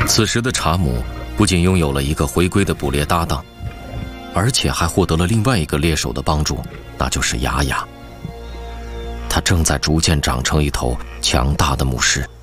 此时的查姆不仅拥有了一个回归的捕猎搭档，而且还获得了另外一个猎手的帮助，那就是雅雅。它正在逐渐长成一头强大的母狮。